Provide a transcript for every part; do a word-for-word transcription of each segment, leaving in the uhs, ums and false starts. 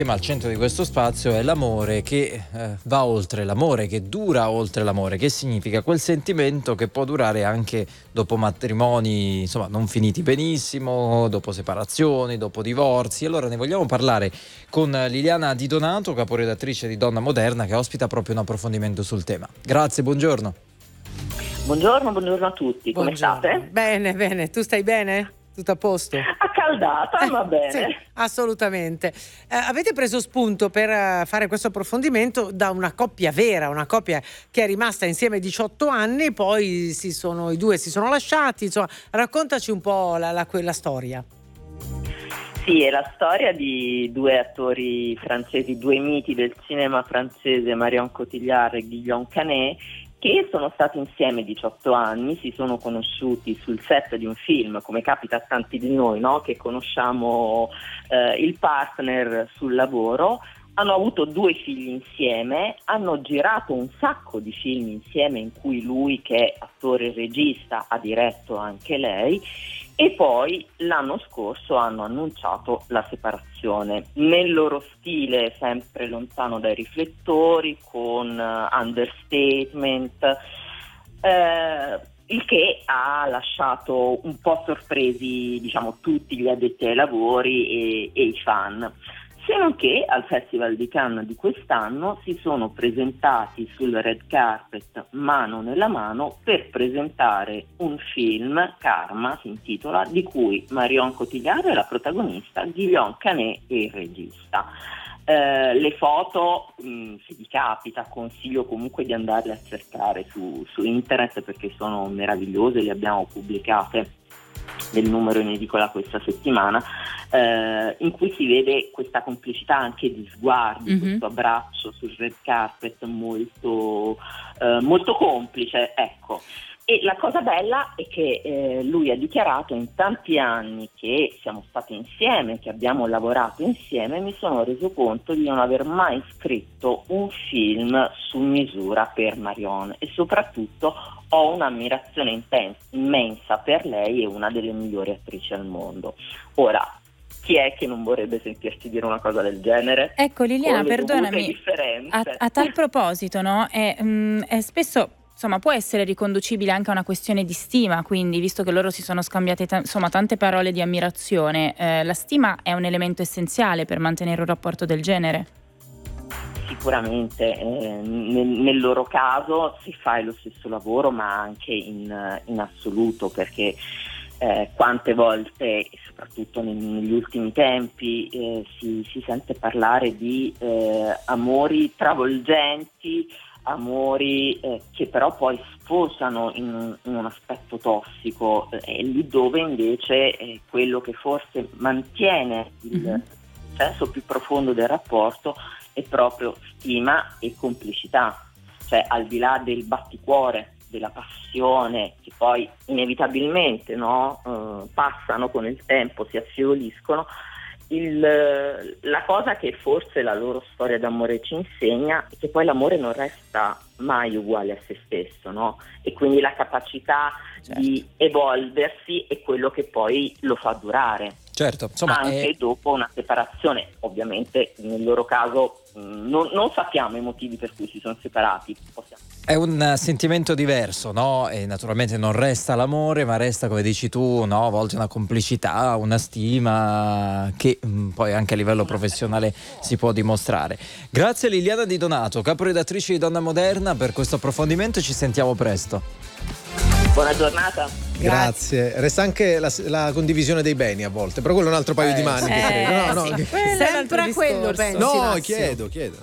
Al centro di questo spazio è l'amore che eh, va oltre l'amore, che dura oltre l'amore, che significa quel sentimento che può durare anche dopo matrimoni, insomma, non finiti benissimo, dopo separazioni, dopo divorzi. Allora ne vogliamo parlare con Liliana Di Donato, caporedattrice di Donna Moderna, che ospita proprio un approfondimento sul tema. Grazie, buongiorno. Buongiorno, buongiorno a tutti, come Buongiorno. state? Bene, bene, tu stai bene? Tutto a posto? Accaldata, va bene. Sì, assolutamente. Eh, avete preso spunto per uh, fare questo approfondimento da una coppia vera, una coppia che è rimasta insieme diciotto anni, poi si sono, i due si sono lasciati, insomma, raccontaci un po' la, la, quella storia. Sì, è la storia di due attori francesi, due miti del cinema francese, Marion Cotillard e Guillaume Canet, che sono stati insieme diciotto anni, si sono conosciuti sul set di un film, come capita a tanti di noi, no? Che conosciamo eh, il partner sul lavoro, hanno avuto due figli insieme, hanno girato un sacco di film insieme in cui lui, che è attore e regista, ha diretto anche lei, e poi l'anno scorso hanno annunciato la separazione nel loro stile sempre lontano dai riflettori, con uh, understatement, eh, il che ha lasciato un po' sorpresi, diciamo, tutti gli addetti ai lavori e, e i fan. Se non che al Festival di Cannes di quest'anno si sono presentati sul red carpet mano nella mano per presentare un film, Karma si intitola, di cui Marion Cotillard è la protagonista, Guillaume Canet è il regista. Eh, le foto, mh, se vi capita, consiglio comunque di andarle a cercare su, su internet perché sono meravigliose, le abbiamo pubblicate nel numero in edicola questa settimana, eh, in cui si vede questa complicità anche di sguardi, mm-hmm. questo abbraccio sul red carpet molto, eh, molto complice, ecco. E la cosa bella è che eh, lui ha dichiarato: in tanti anni che siamo stati insieme, che abbiamo lavorato insieme, mi sono reso conto di non aver mai scritto un film su misura per Marion e soprattutto ho un'ammirazione intensa, immensa per lei, è una delle migliori attrici al mondo. Ora, chi è che non vorrebbe sentirci dire una cosa del genere? Ecco Liliana, perdonami, a, a tal proposito, no? È, mh, è spesso... Insomma, può essere riconducibile anche a una questione di stima, quindi, visto che loro si sono scambiate t- insomma, tante parole di ammirazione, eh, la stima è un elemento essenziale per mantenere un rapporto del genere? Sicuramente, eh, nel, nel loro caso si fa lo stesso lavoro, ma anche in, in assoluto, perché eh, quante volte, soprattutto negli ultimi tempi, eh, si, si sente parlare di eh, amori travolgenti, amori eh, che però poi sfociano in, in un aspetto tossico, eh, lì dove invece eh, quello che forse mantiene il mm-hmm. senso più profondo del rapporto è proprio stima e complicità, cioè al di là del batticuore, della passione che poi inevitabilmente, no, eh, passano con il tempo, si affievoliscono. Il, la cosa che forse la loro storia d'amore ci insegna è che poi l'amore non resta mai uguale a se stesso, no? E quindi la capacità certo. di evolversi è quello che poi lo fa durare. Certo, insomma, anche è... dopo una separazione. Ovviamente nel loro caso mh, non, non sappiamo i motivi per cui si sono separati. Possiamo... È un sentimento diverso, no? E naturalmente non resta l'amore, ma resta, come dici tu, no? A volte una complicità, una stima che mh, poi anche a livello professionale si può dimostrare. Grazie Liliana Di Donato, caporedattrice di Donna Moderna, per questo approfondimento. Ci sentiamo presto. Buona giornata. Grazie. Resta anche la, la condivisione dei beni a volte, però quello è un altro paio eh, di mani. eh, che no, no, sì. che... Sempre a quello pensi, No, Massimo. chiedo, chiedo.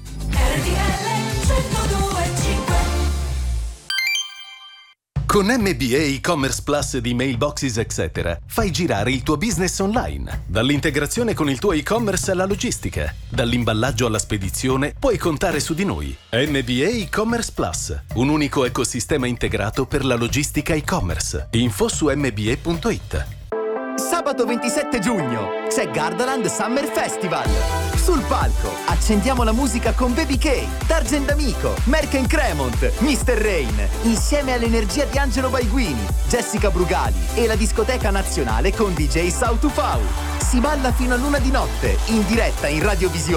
Con M B A e-commerce plus di Mailboxes Etc. fai girare il tuo business online. Dall'integrazione con il tuo e-commerce alla logistica, dall'imballaggio alla spedizione, puoi contare su di noi. M B A e-commerce plus, un unico ecosistema integrato per la logistica e-commerce. Info su m b a punto i t. Sabato ventisette giugno c'è Gardaland Summer Festival. Sul palco accendiamo la musica con Baby K, Dargen D'Amico, Merck Cremont, mister Rain, insieme all'energia di Angelo Baiguini, Jessica Brugali e la discoteca nazionale con D J Sau to Fau. si balla fino a luna di notte, in diretta in radiovisione